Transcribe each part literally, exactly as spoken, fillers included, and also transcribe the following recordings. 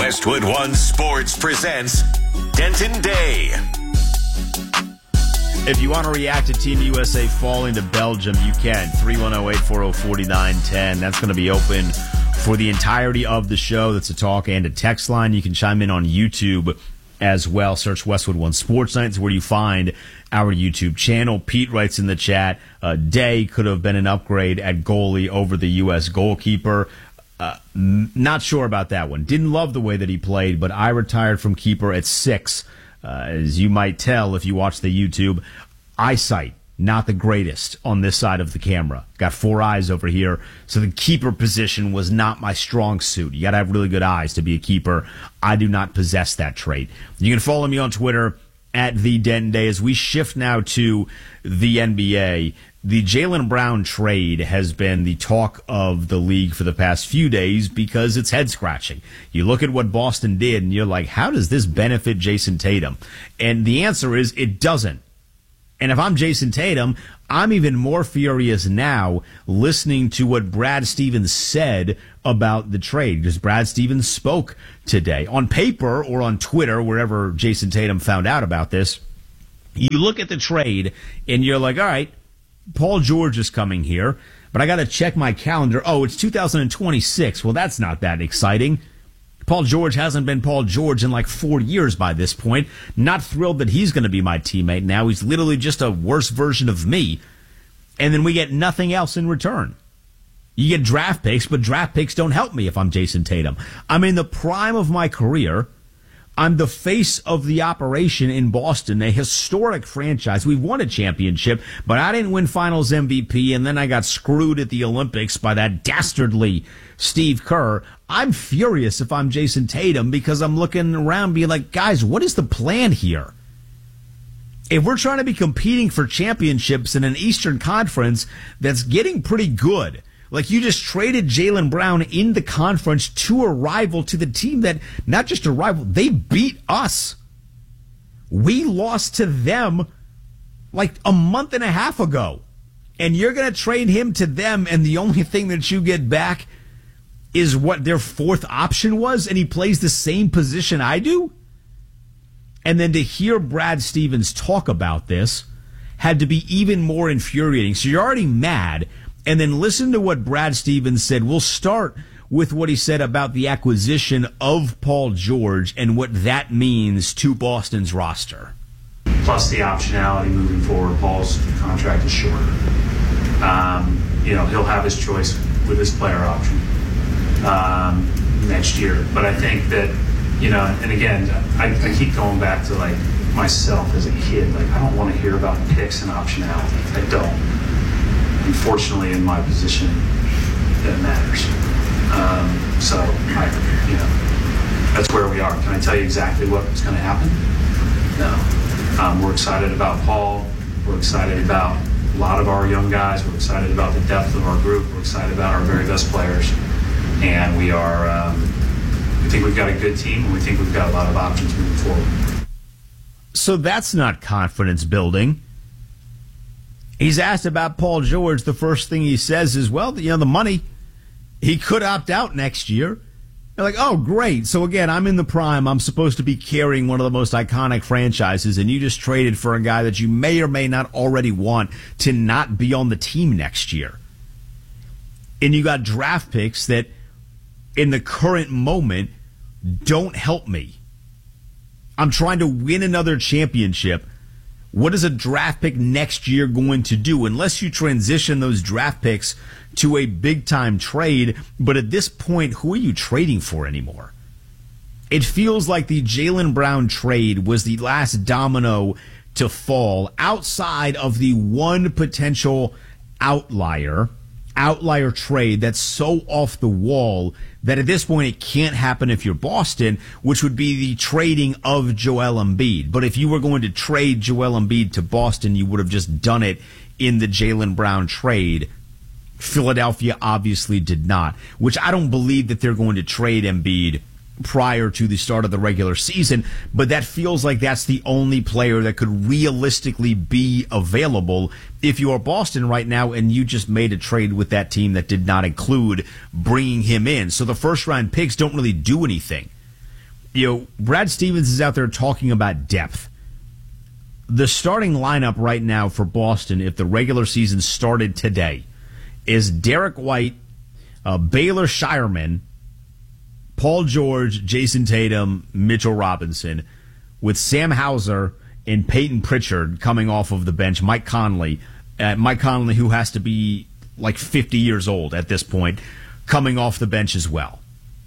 Westwood One Sports presents Denton Day. If you want to react to Team U S A falling to Belgium, you can. three one zero, eight four zero, four nine one zero. That's going to be open for the entirety of the show. That's a talk and a text line. You can chime in on YouTube as well. Search Westwood One Sports Nights where you find our YouTube channel. Pete writes in the chat, uh, Day could have been an upgrade at goalie over the U S goalkeeper. Uh, not sure about that one. Didn't love the way that he played, but I retired from keeper at six. Uh, as you might tell if you watch the YouTube, eyesight not the greatest on this side of the camera. Got four eyes over here, so the keeper position was not my strong suit. You got to have really good eyes to be a keeper. I do not possess that trait. You can follow me on Twitter at the Denton Day. As we shift now to the N B A, the Jaylen Brown trade has been the talk of the league for the past few days because it's head-scratching. You look at what Boston did, and you're like, how does this benefit Jason Tatum? And the answer is it doesn't. And if I'm Jason Tatum, I'm even more furious now listening to what Brad Stevens said about the trade, because Brad Stevens spoke today. On paper or on Twitter, wherever Jason Tatum found out about this, you look at the trade and you're like, all right, Paul George is coming here, but I got to check my calendar. Oh, it's two thousand twenty-six. Well, that's not that exciting. Paul George hasn't been Paul George in like four years by this point. Not thrilled that he's going to be my teammate now. He's literally just a worse version of me. And then we get nothing else in return. You get draft picks, but draft picks don't help me if I'm Jason Tatum. I'm in the prime of my career. I'm the face of the operation in Boston, a historic franchise. We've won a championship, but I didn't win Finals M V P, and then I got screwed at the Olympics by that dastardly Steve Kerr. I'm furious if I'm Jason Tatum because I'm looking around being like, guys, what is the plan here? If we're trying to be competing for championships in an Eastern Conference that's getting pretty good, like you just traded Jaylen Brown in the conference to a rival, to the team that, not just a rival, they beat us. We lost to them like a month and a half ago. And you're going to trade him to them, and the only thing that you get back is what their fourth option was, and he plays the same position I do? And then to hear Brad Stevens talk about this had to be even more infuriating. So you're already mad. And then listen to what Brad Stevens said. We'll start with what he said about the acquisition of Paul George and what that means to Boston's roster. Plus the optionality moving forward. Paul's contract is shorter. Um, you know, he'll have his choice with his player option um, next year. But I think that, you know, and again, I, I keep going back to like myself as a kid. Like, I don't want to hear about picks and optionality. I don't. Unfortunately, in my position, that matters. Um, so, I, you know, that's where we are. Can I tell you exactly what's going to happen? No. Um, we're excited about Paul. We're excited about a lot of our young guys. We're excited about the depth of our group. We're excited about our very best players. And we are, um, we think we've got a good team, and we think we've got a lot of options moving forward. So that's not confidence building. He's asked about Paul George. The first thing he says is, well, you know, the money, he could opt out next year. They're like, oh, great. So, again, I'm in the prime. I'm supposed to be carrying one of the most iconic franchises, and you just traded for a guy that you may or may not already want to not be on the team next year. And you got draft picks that, in the current moment, don't help me. I'm trying to win another championship. What is a draft pick next year going to do? Unless you transition those draft picks to a big-time trade. But at this point, who are you trading for anymore? It feels like the Jaylen Brown trade was the last domino to fall outside of the one potential outlier, outlier trade that's so off the wall that at this point it can't happen if you're Boston, which would be the trading of Joel Embiid. But if you were going to trade Joel Embiid to Boston, you would have just done it in the Jaylen Brown trade. Philadelphia obviously did not, which I don't believe that they're going to trade Embiid prior to the start of the regular season, but that feels like that's the only player that could realistically be available if you are Boston right now and you just made a trade with that team that did not include bringing him in. So the first round picks don't really do anything. you know, Brad Stevens is out there talking about depth. The starting lineup right now for Boston, if the regular season started today, is Derek White, uh, Baylor Shireman, Paul George, Jason Tatum, Mitchell Robinson, with Sam Hauser and Peyton Pritchard coming off of the bench, Mike Conley, uh, Mike Conley, who has to be like fifty years old at this point, coming off the bench as well.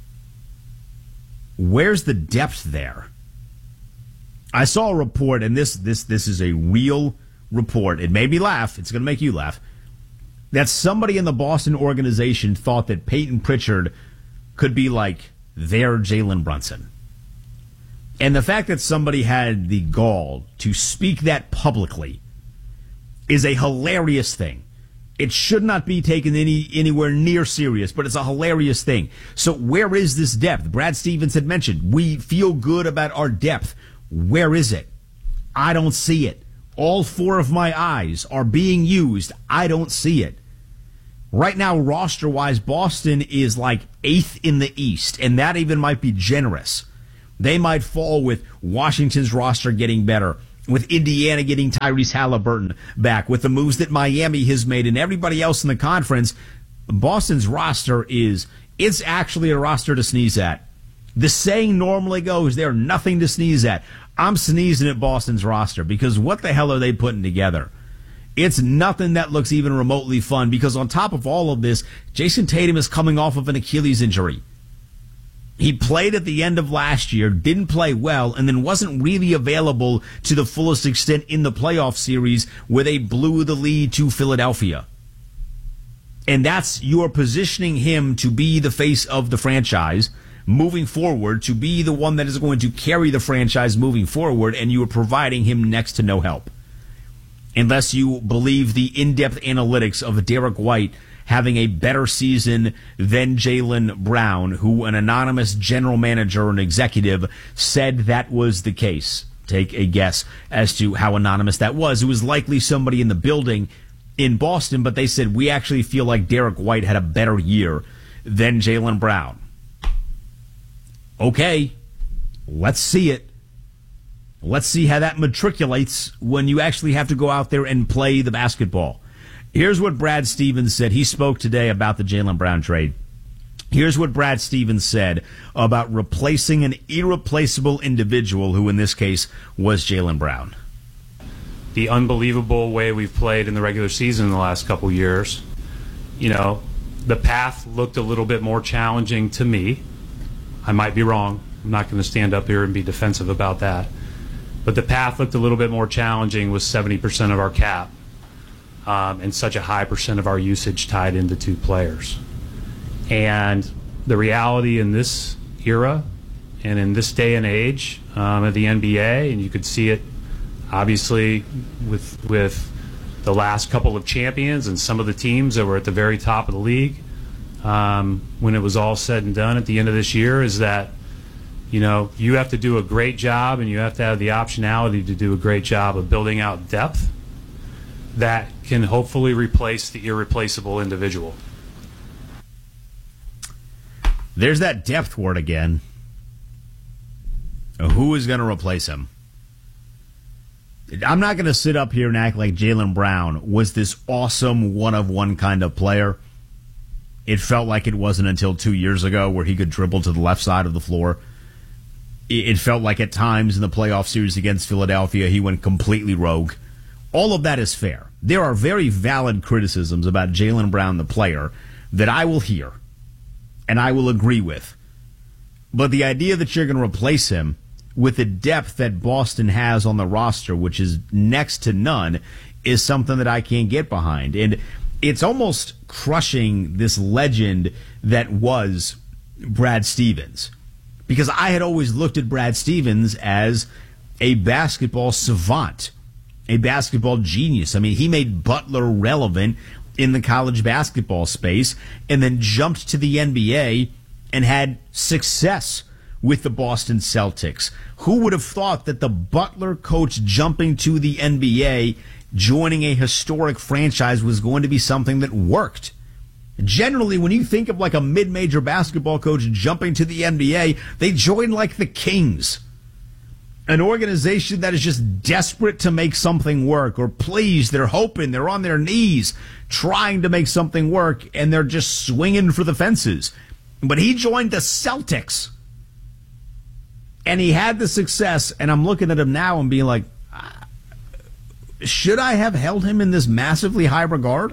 Where's the depth there? I saw a report, and this this this is a real report. It made me laugh. It's going to make you laugh. That somebody in the Boston organization thought that Peyton Pritchard could be like their Jalen Brunson. And the fact that somebody had the gall to speak that publicly is a hilarious thing. It should not be taken any anywhere near serious, but it's a hilarious thing. So where is this depth? Brad Stevens had mentioned, we feel good about our depth. Where is it? I don't see it. All four of my eyes are being used. I don't see it. Right now, roster-wise, Boston is like eighth in the East, and that even might be generous. They might fall with Washington's roster getting better, with Indiana getting Tyrese Halliburton back, with the moves that Miami has made and everybody else in the conference. Boston's roster is, it's actually a roster to sneeze at. The saying normally goes, they're nothing to sneeze at. I'm sneezing at Boston's roster because what the hell are they putting together? It's nothing that looks even remotely fun because on top of all of this, Jason Tatum is coming off of an Achilles injury. He played at the end of last year, didn't play well, and then wasn't really available to the fullest extent in the playoff series where they blew the lead to Philadelphia. And that's, you're positioning him to be the face of the franchise moving forward, to be the one that is going to carry the franchise moving forward, and you are providing him next to no help. Unless you believe the in-depth analytics of Derek White having a better season than Jaylen Brown, who an anonymous general manager and executive said that was the case. Take a guess as to how anonymous that was. It was likely somebody in the building in Boston, but they said, we actually feel like Derek White had a better year than Jaylen Brown. Okay, let's see it. Let's see how that matriculates when you actually have to go out there and play the basketball. Here's what Brad Stevens said. He spoke today about the Jaylen Brown trade. Here's what Brad Stevens said about replacing an irreplaceable individual, who in this case was Jaylen Brown. The unbelievable way we've played in the regular season in the last couple years, you know, the path looked a little bit more challenging to me. I might be wrong. I'm not going to stand up here and be defensive about that. But the path looked a little bit more challenging with seventy percent of our cap um, and such a high percent of our usage tied into two players. And the reality in this era and in this day and age um, of the N B A, and you could see it obviously with with the last couple of champions and some of the teams that were at the very top of the league, um, when it was all said and done at the end of this year, is that, you know, you have to do a great job and you have to have the optionality to do a great job of building out depth that can hopefully replace the irreplaceable individual. There's that depth word again. Who is going to replace him? I'm not going to sit up here and act like Jaylen Brown was this awesome one-of-one kind of player. It felt like it wasn't until two years ago where he could dribble to the left side of the floor. It felt like at times in the playoff series against Philadelphia, he went completely rogue. All of that is fair. There are very valid criticisms about Jaylen Brown, the player, that I will hear and I will agree with. But the idea that you're going to replace him with the depth that Boston has on the roster, which is next to none, is something that I can't get behind. And it's almost crushing this legend that was Brad Stevens. Because I had always looked at Brad Stevens as a basketball savant, a basketball genius. I mean, he made Butler relevant in the college basketball space and then jumped to the N B A and had success with the Boston Celtics. Who would have thought that the Butler coach jumping to the N B A, joining a historic franchise, was going to be something that worked? Generally, when you think of like a mid-major basketball coach jumping to the N B A, they join like the Kings, an organization that is just desperate to make something work, or please, they're hoping, they're on their knees trying to make something work, and they're just swinging for the fences. But he joined the Celtics, and he had the success, and I'm looking at him now and being like, should I have held him in this massively high regard?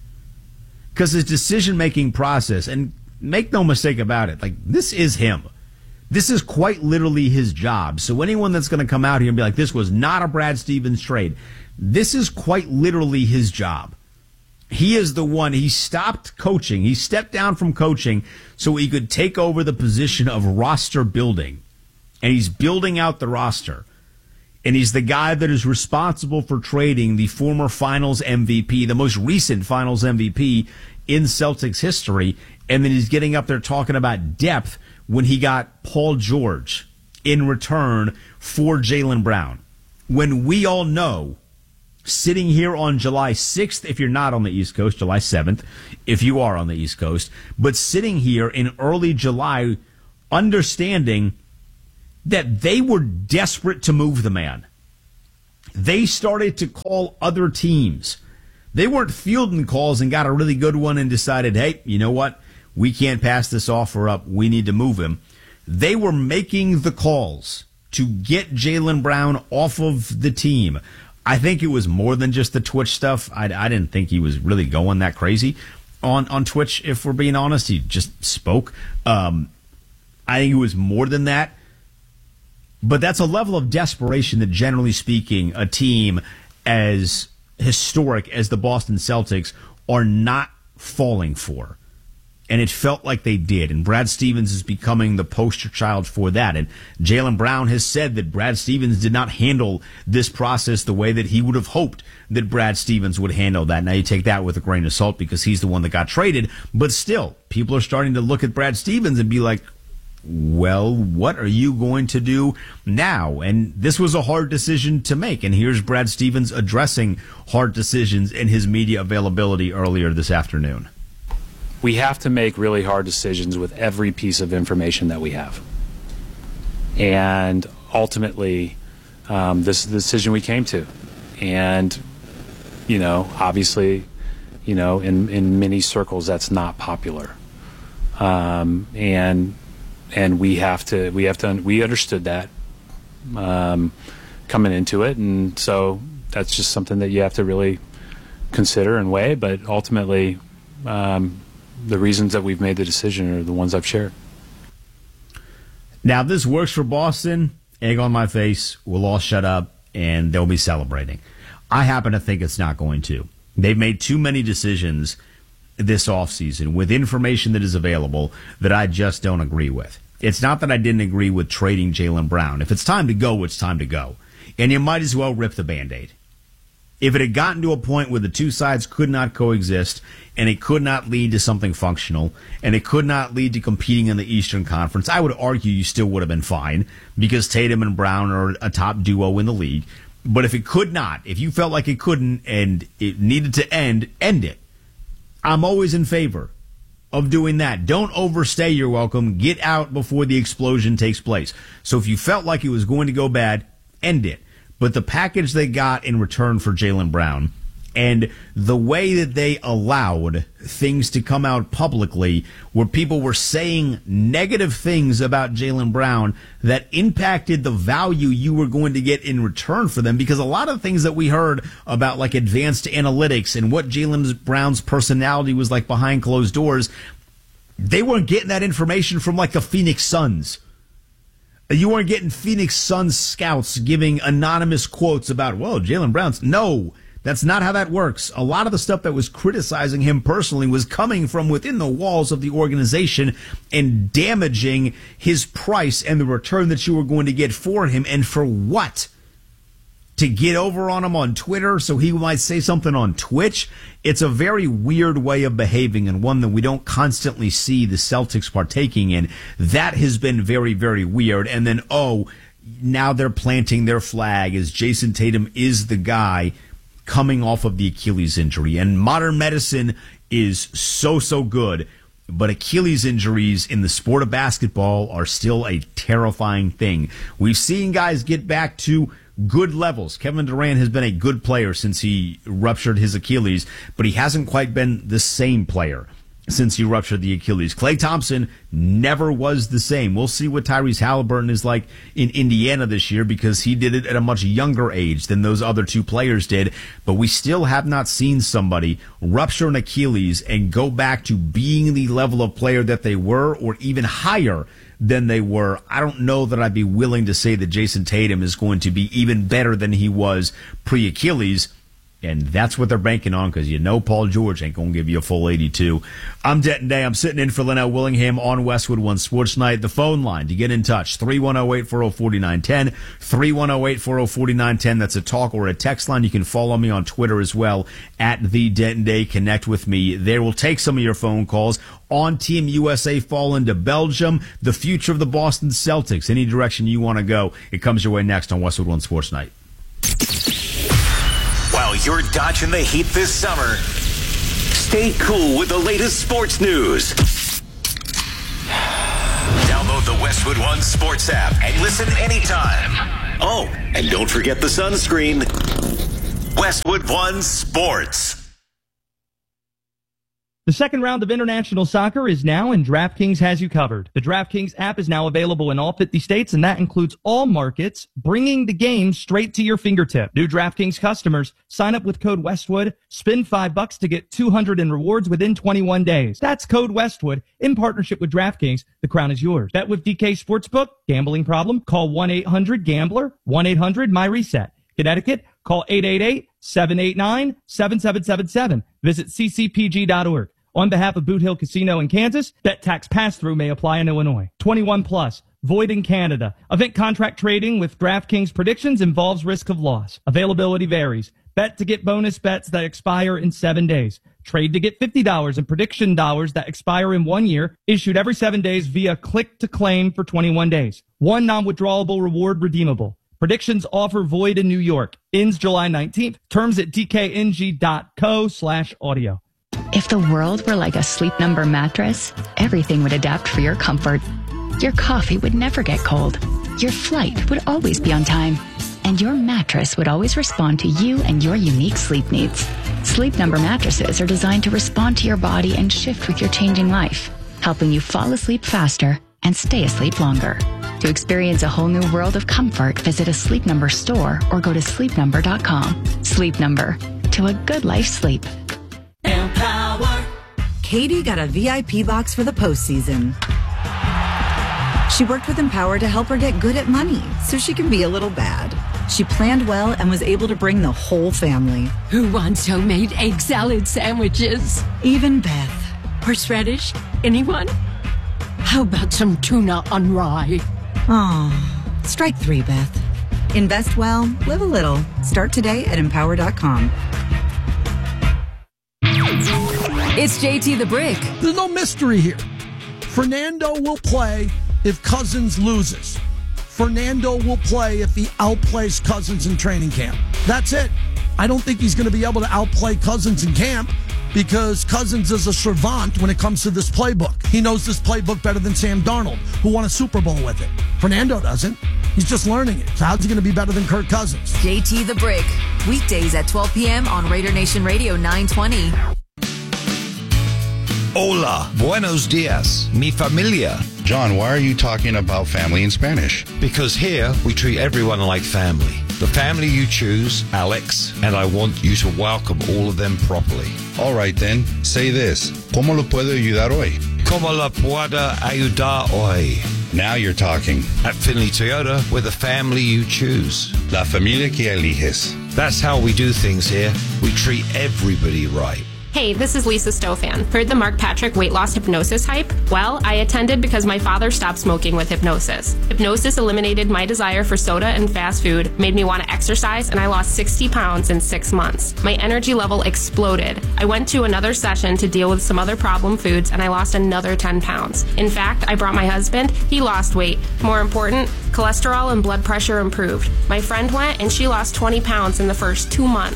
Because his decision-making process, and make no mistake about it, like, this is him. This is quite literally his job. So anyone that's going to come out here and be like, this was not a Brad Stevens trade, this is quite literally his job. He is the one, he stopped coaching, he stepped down from coaching so he could take over the position of roster building. And he's building out the roster. And he's the guy that is responsible for trading the former Finals M V P, the most recent Finals M V P in Celtics history. And then he's getting up there talking about depth when he got Paul George in return for Jaylen Brown. When we all know, sitting here on July sixth, if you're not on the East Coast, July seventh, if you are on the East Coast, but sitting here in early July, understanding that they were desperate to move the man. They started to call other teams. They weren't fielding calls and got a really good one and decided, hey, you know what? We can't pass this offer up. We need to move him. They were making the calls to get Jaylen Brown off of the team. I think it was more than just the Twitch stuff. I, I didn't think he was really going that crazy on, on Twitch, if we're being honest. He just spoke. Um, I think it was more than that. But that's a level of desperation that, generally speaking, a team as historic as the Boston Celtics are not falling for. And it felt like they did. And Brad Stevens is becoming the poster child for that. And Jaylen Brown has said that Brad Stevens did not handle this process the way that he would have hoped that Brad Stevens would handle that. Now, you take that with a grain of salt because he's the one that got traded. But still, people are starting to look at Brad Stevens and be like, well, what are you going to do now? And this was a hard decision to make. And here's Brad Stevens addressing hard decisions in his media availability earlier this afternoon. We have to make really hard decisions with every piece of information that we have. And ultimately, um, this is the decision we came to. And, you know, obviously, you know, in, in many circles, that's not popular. Um, and and we have to, we have to, we understood that um, coming into it. And so that's just something that you have to really consider and weigh. But ultimately, um, the reasons that we've made the decision are the ones I've shared. Now, this works for Boston. Egg on my face. We'll all shut up, and they'll be celebrating. I happen to think it's not going to. They've made too many decisions this offseason with information that is available that I just don't agree with. It's not that I didn't agree with trading Jaylen Brown. If it's time to go, it's time to go. And you might as well rip the Band-Aid. If it had gotten to a point where the two sides could not coexist and it could not lead to something functional and it could not lead to competing in the Eastern Conference, I would argue you still would have been fine because Tatum and Brown are a top duo in the league. But if it could not, if you felt like it couldn't and it needed to end, end it. I'm always in favor of doing that. Don't overstay your welcome. Get out before the explosion takes place. So if you felt like it was going to go bad, end it. But the package they got in return for Jaylen Brown and the way that they allowed things to come out publicly where people were saying negative things about Jaylen Brown that impacted the value you were going to get in return for them, because a lot of things that we heard about like advanced analytics and what Jaylen Brown's personality was like behind closed doors, they weren't getting that information from like the Phoenix Suns. You weren't getting Phoenix Suns scouts giving anonymous quotes about, well, Jaylen Brown's. No, that's not how that works. A lot of the stuff that was criticizing him personally was coming from within the walls of the organization and damaging his price and the return that you were going to get for him. And for what? To get over on him on Twitter so he might say something on Twitch? It's a very weird way of behaving and one that we don't constantly see the Celtics partaking in. That has been very, very weird. And then, oh, now they're planting their flag as Jason Tatum is the guy coming off of the Achilles injury. And modern medicine is so, so good. But Achilles injuries in the sport of basketball are still a terrifying thing. We've seen guys get back to good levels. Kevin Durant has been a good player since he ruptured his Achilles, but he hasn't quite been the same player since he ruptured the Achilles. Klay Thompson never was the same. We'll see what Tyrese Halliburton is like in Indiana this year because he did it at a much younger age than those other two players did. But we still have not seen somebody rupture an Achilles and go back to being the level of player that they were or even higher than they were. I don't know that I'd be willing to say that Jason Tatum is going to be even better than he was pre-Achilles. And that's what they're banking on because you know Paul George ain't going to give you a full eighty-two. I'm Denton Day. I'm sitting in for Linnell Willingham on Westwood One Sports Night. The phone line to get in touch, three one zero, eight four zero, four nine one zero, three one zero, eight four zero, four nine one zero. That's a talk or a text line. You can follow me on Twitter as well, at The Denton Day. Connect with me there. We'll take some of your phone calls on Team U S A fall into Belgium, the future of the Boston Celtics. Any direction you want to go, it comes your way next on Westwood One Sports Night. While you're dodging the heat this summer, stay cool with the latest sports news. Download the Westwood One Sports app and listen anytime. Oh, and don't forget the sunscreen. Westwood One Sports. The second round of international soccer is now, and DraftKings has you covered. The DraftKings app is now available in all fifty states, and that includes all markets, bringing the game straight to your fingertip. New DraftKings customers sign up with code Westwood, spend five bucks to get two hundred in rewards within twenty-one days. That's code Westwood in partnership with DraftKings. The crown is yours. Bet with D K Sportsbook. Gambling problem? Call one eight hundred gambler, one eight hundred my reset. Connecticut, call eight eight eight, seven eight nine, seven seven seven seven. Visit c c p g dot org. On behalf of Boot Hill Casino in Kansas, bet tax pass-through may apply in Illinois. twenty-one plus, void in Canada. Event contract trading with DraftKings predictions involves risk of loss. Availability varies. Bet to get bonus bets that expire in seven days. Trade to get fifty dollars in prediction dollars that expire in one year. Issued every seven days via click to claim for twenty-one days. One non-withdrawable reward redeemable. Predictions offer void in New York. Ends July nineteenth. Terms at d k n g dot co slash audio. If the world were like a Sleep Number mattress, everything would adapt for your comfort. Your coffee would never get cold. Your flight would always be on time. And your mattress would always respond to you and your unique sleep needs. Sleep Number mattresses are designed to respond to your body and shift with your changing life, helping you fall asleep faster and stay asleep longer. To experience a whole new world of comfort, visit a Sleep Number store or go to sleep number dot com. Sleep Number. To a good life sleep. Empower. Katie got a V I P box for the postseason. She worked with Empower to help her get good at money so she can be a little bad. She planned well and was able to bring the whole family. Who wants homemade egg salad sandwiches? Even Beth. Horseradish? Anyone? How about some tuna on rye? Aw, strike three, Beth. Invest well, live a little. Start today at empower dot com. It's J T the Brick. There's no mystery here. Fernando will play if Cousins loses. Fernando will play if he outplays Cousins in training camp. That's it. I don't think he's going to be able to outplay Cousins in camp because Cousins is a savant when it comes to this playbook. He knows this playbook better than Sam Darnold, who won a Super Bowl with it. Fernando doesn't. He's just learning it. So how's he going to be better than Kirk Cousins? J T the Brick. Weekdays at twelve p.m. on Raider Nation Radio nine twenty. Hola, buenos dias, mi familia. John, why are you talking about family in Spanish? Because here we treat everyone like family. The family you choose, Alex, and I want you to welcome all of them properly. All right then, say this. ¿Cómo lo puedo ayudar hoy? ¿Cómo la puedo ayudar hoy? Now you're talking. At Finley Toyota, we're the family you choose. La familia que eliges. That's how we do things here. We treat everybody right. Hey, this is Lisa Stofan. Heard the Mark Patrick weight loss hypnosis hype? Well, I attended because my father stopped smoking with hypnosis. Hypnosis eliminated my desire for soda and fast food, made me want to exercise, and I lost sixty pounds in six months. My energy level exploded. I went to another session to deal with some other problem foods, and I lost another ten pounds. In fact, I brought my husband. He lost weight. More important, cholesterol and blood pressure improved. My friend went, and she lost twenty pounds in the first two months.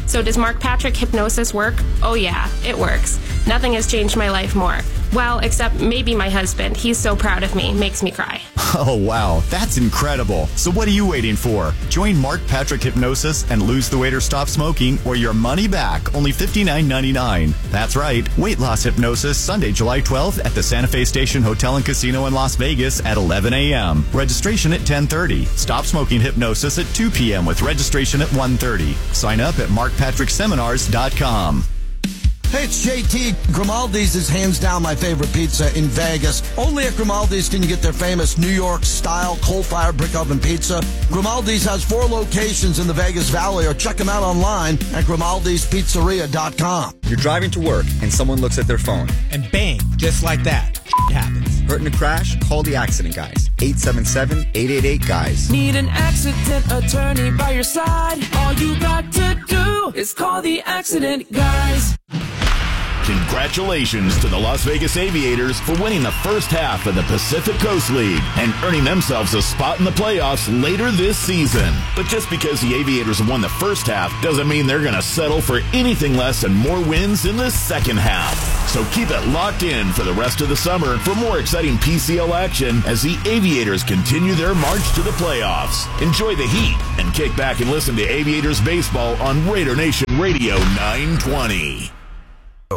So does Mark Patrick hypnosis work? Oh yeah, it works. Nothing has changed my life more. Well, except maybe my husband. He's so proud of me. Makes me cry. Oh, wow. That's incredible. So what are you waiting for? Join Mark Patrick Hypnosis and lose the weight or stop smoking, or your money back. Only fifty-nine ninety-nine. That's right. Weight loss hypnosis, Sunday, July twelfth at the Santa Fe Station Hotel and Casino in Las Vegas at eleven a.m. Registration at ten thirty. Stop smoking hypnosis at two p.m. with registration at one thirty. Sign up at mark patrick seminars dot com. Hey, it's J T. Grimaldi's is hands down my favorite pizza in Vegas. Only at Grimaldi's can you get their famous New York-style coal-fired brick oven pizza. Grimaldi's has four locations in the Vegas Valley, or check them out online at grimaldis pizzeria dot com. You're driving to work, and someone looks at their phone. And bang, just like that, it happens. Hurt in a crash? Call the accident guys. eight seven seven, eight eight eight, guys. Need an accident attorney by your side? All you got to do is call the accident guys. Congratulations to the Las Vegas Aviators for winning the first half of the Pacific Coast League and earning themselves a spot in the playoffs later this season. But just because the Aviators won the first half doesn't mean they're going to settle for anything less than more wins in the second half. So keep it locked in for the rest of the summer for more exciting P C L action as the Aviators continue their march to the playoffs. Enjoy the heat and kick back and listen to Aviators baseball on Raider Nation Radio nine twenty.